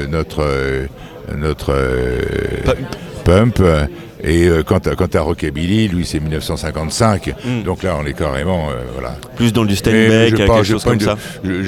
Pump. Et quant à Rockabilly, lui c'est 1955, donc là on est carrément voilà. Plus dans du Steinbeck, quelque chose comme ça.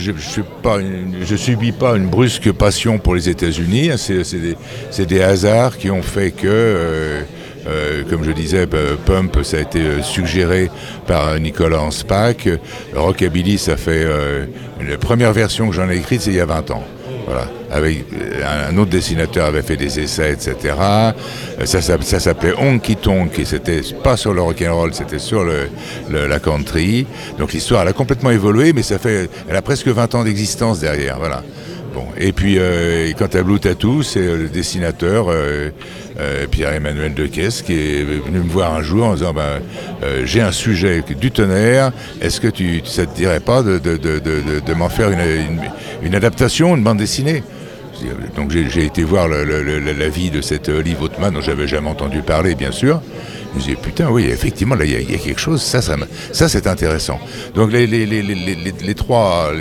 Je subis pas une brusque passion pour les États-Unis. C'est des hasards qui ont fait que, comme je disais, Pump ça a été suggéré par Nicolas Anspach. Rockabilly, ça fait la première version que j'en ai écrite, c'est il y a 20 ans. Voilà. Avec un autre dessinateur avait fait des essais, etc. Ça s'appelait Honky Tonk, et c'était pas sur le rock'n'roll, c'était sur la country. Donc l'histoire, elle a complètement évolué, mais elle a presque 20 ans d'existence derrière, voilà. Bon. Et puis, quant à Blue Tattoo, c'est le dessinateur Pierre-Emmanuel Decaisse qui est venu me voir un jour en disant j'ai un sujet du tonnerre, est-ce que ça te dirait pas de m'en faire une adaptation, une bande dessinée? Donc j'ai été voir la vie de cet Olive Ottman dont j'avais jamais entendu parler, bien sûr. Je me disais, putain, oui, effectivement, là, il y a quelque chose, ça c'est intéressant. Donc les trois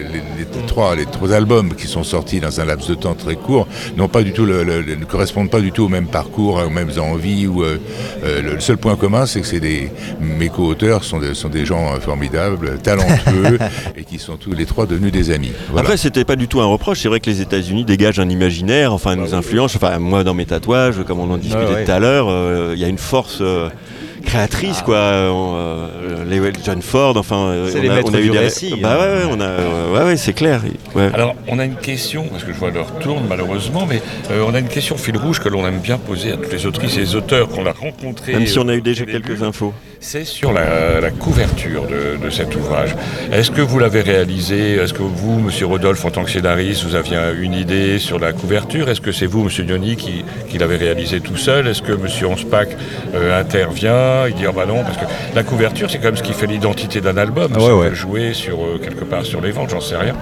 albums qui sont sortis dans un laps de temps très court ne correspondent pas du tout au même parcours, aux mêmes envies. Le seul point commun, c'est que mes co-auteurs sont des gens formidables, talentueux, et qui sont tous les trois devenus des amis. Voilà. Après, c'était pas du tout un reproche. C'est vrai que les États-Unis dégagent un imaginaire, enfin, nous influencent. Enfin, moi, dans mes tatouages, comme on en discutait tout à l'heure, il y a une force créatrice, quoi. Les John Ford, enfin, on a eu des récits. C'est clair. Ouais. Alors, on a une question, parce que je vois l'heure tourne malheureusement, mais on a une question fil rouge que l'on aime bien poser à toutes les autrices et les auteurs qu'on a rencontrés. Même si on a eu déjà quelques infos. C'est sur la couverture de cet ouvrage. Est-ce que vous l'avez réalisé? Est-ce que vous, Monsieur Rodolphe, en tant que scénariste, vous aviez une idée sur la couverture? Est-ce que c'est vous, Monsieur Gnoni, qui l'avez réalisé tout seul? Est-ce que Monsieur Anspach intervient? Il dit non, parce que la couverture, c'est quand même ce qui fait l'identité d'un album. Ça peut jouer quelque part sur les ventes, j'en sais rien.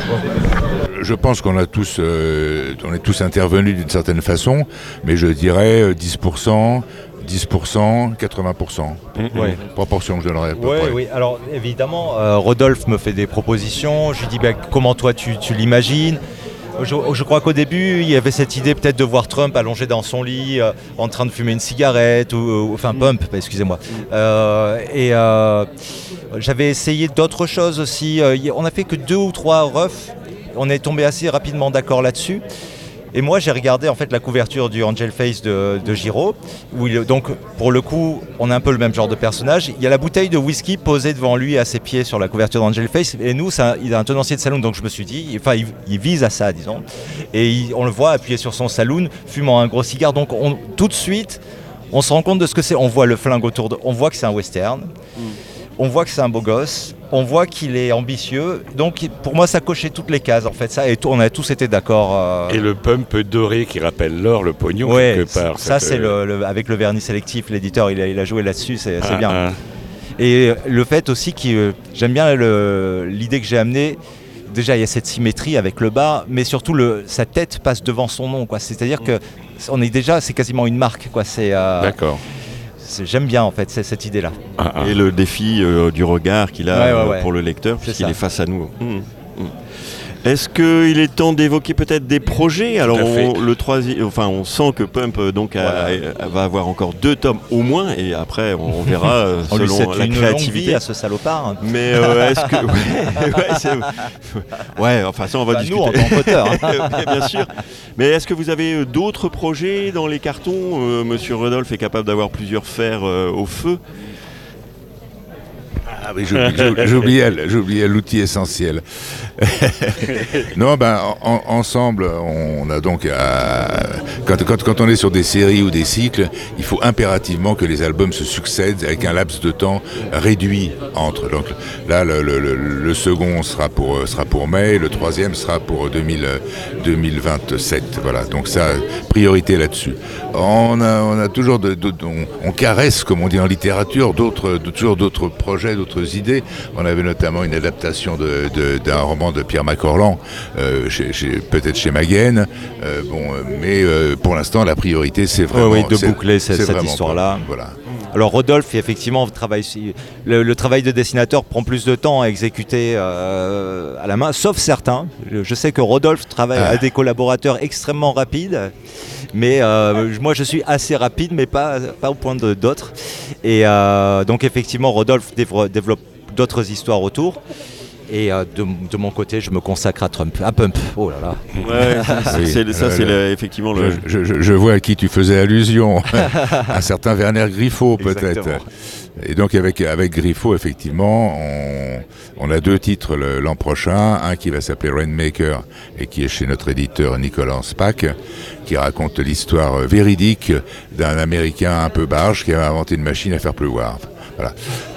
Je pense qu'on est tous intervenus d'une certaine façon, mais je dirais 10%, 80%. Proportion que je donnerais à peu près. Oui, alors évidemment, Rodolphe me fait des propositions. Je lui dis comment toi tu l'imagines. Je crois qu'au début, il y avait cette idée peut-être de voir Trump allongé dans son lit, en train de fumer une cigarette, Pump, excusez-moi. J'avais essayé d'autres choses aussi. On n'a fait que 2 ou 3 refs. On est tombé assez rapidement d'accord là-dessus. Et moi, j'ai regardé en fait la couverture du Angel Face de Giraud, où donc pour le coup, on a un peu le même genre de personnage. Il y a la bouteille de whisky posée devant lui à ses pieds sur la couverture d'Angel Face. Et nous, il a un tenancier de saloon, donc je me suis dit, il vise à ça, disons. Et on le voit appuyé sur son saloon, fumant un gros cigare. Donc tout de suite, on se rend compte de ce que c'est. On voit le flingue on voit que c'est un western. On voit que c'est un beau gosse, on voit qu'il est ambitieux, donc pour moi ça cochait toutes les cases en fait, ça, et on a tous été d'accord. Et le pump doré qui rappelle l'or, le pognon quelque part. Ça c'est avec le vernis sélectif, l'éditeur il a joué là-dessus, c'est bien. Et le fait aussi que j'aime bien l'idée que j'ai amenée, déjà il y a cette symétrie avec le bas, mais surtout sa tête passe devant son nom, quoi. C'est-à-dire que c'est quasiment une marque, quoi. D'accord. J'aime bien en fait cette idée-là. Et le défi du regard qu'il a pour le lecteur, puisqu'il est face à nous. Est-ce qu'il est temps d'évoquer peut-être des projets? Alors le troisième, on sent que Pump va avoir encore 2 tomes au moins, et après on verra selon la créativité. Longue vie à ce salopard. Mais est-ce que ça on va discuter. Nous en tant qu'auteur. Bien sûr. Mais est-ce que vous avez d'autres projets dans les cartons? Monsieur Rodolphe est capable d'avoir plusieurs fers au feu. Ah oui, j'oubliais l'outil essentiel. Non, ensemble, on a donc quand on est sur des séries ou des cycles, il faut impérativement que les albums se succèdent avec un laps de temps réduit entre. Donc là, le second sera pour mai, le troisième sera pour 2027. Voilà. Donc ça, priorité là-dessus. On a toujours on caresse, comme on dit en littérature, toujours d'autres projets, d'autres idées. On avait notamment une adaptation d'un roman de Pierre Macorlan, peut-être chez Maguen. Mais pour l'instant, la priorité, c'est vraiment... de boucler cette histoire-là. Voilà. Alors Rodolphe, effectivement, le travail de dessinateur prend plus de temps à exécuter à la main, sauf certains. Je sais que Rodolphe travaille à des collaborateurs extrêmement rapides, mais moi je suis assez rapide, mais pas au point d'autres. Et donc effectivement, Rodolphe développe d'autres histoires autour. Et de mon côté, je me consacre à Pump. Oh là là. Ouais, c'est effectivement le... Je vois à qui tu faisais allusion. Un certain Werner Griffo, peut-être. Exactement. Et donc avec Griffo, effectivement, on a 2 titres l'an prochain. Un qui va s'appeler Rainmaker et qui est chez notre éditeur Nicolas Spack, qui raconte l'histoire véridique d'un Américain un peu barge qui a inventé une machine à faire pleuvoir. Voilà.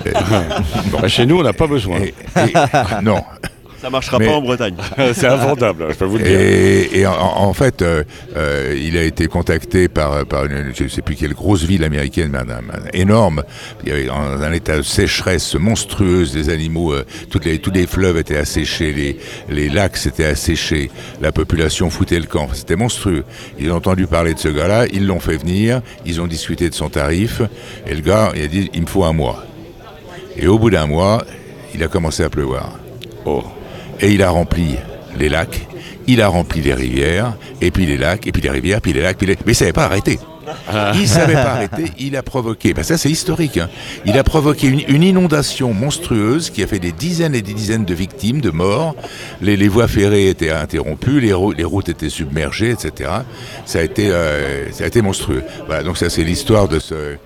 Bon. Chez nous, on n'a pas besoin. Non. Ça marchera pas en Bretagne. C'est invendable, je peux vous le dire. Et en fait, il a été contacté par une, je ne sais plus quelle grosse ville américaine, mais énorme. Il y avait un état de sécheresse monstrueuse, des animaux, tous les fleuves étaient asséchés, les lacs s'étaient asséchés, la population foutait le camp, c'était monstrueux. Ils ont entendu parler de ce gars-là, ils l'ont fait venir, ils ont discuté de son tarif, et le gars, il a dit, il me faut 1 mois. Et au bout d'1 mois, il a commencé à pleuvoir. Oh. Et il a rempli les lacs, il a rempli les rivières, et puis les lacs, et puis les rivières, puis les lacs, mais il ne savait pas arrêter. Il ne savait pas arrêter, il a provoqué, ça c'est historique, hein. Il a provoqué une inondation monstrueuse qui a fait des dizaines et des dizaines de victimes, de morts. Les voies ferrées étaient interrompues, les routes étaient submergées, etc. Ça a été monstrueux. Voilà, donc ça c'est l'histoire de ce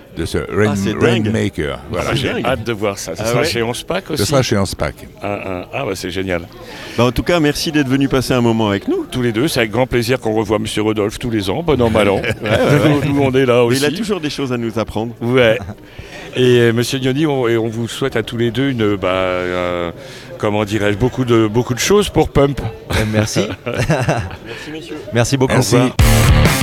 Rainmaker. Voilà. J'ai hâte de voir ça. Ça sera chez Onspach aussi. Ce sera chez Onspach. C'est génial. En tout cas, merci d'être venu passer un moment avec nous. Tous les deux, c'est avec grand plaisir qu'on revoit M. Rodolphe tous les ans, bon an, mal an. Nous, on est là aussi. Il a toujours des choses à nous apprendre. Ouais. Et M. Gnoni, on vous souhaite à tous les deux comment dirais-je, beaucoup de choses pour Pump. Merci. Merci, messieurs. Merci beaucoup. Merci.